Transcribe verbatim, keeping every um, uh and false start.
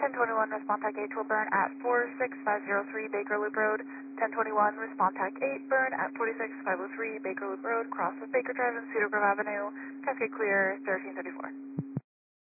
ten twenty-one, respond tech eight will burn at four six five zero three Baker Loop Road. ten twenty-one, respond tech eight, burn at forty-six five oh three Baker Loop Road, cross with Baker Drive and Cedar Grove Avenue. Cascade clear, thirteen thirty-four.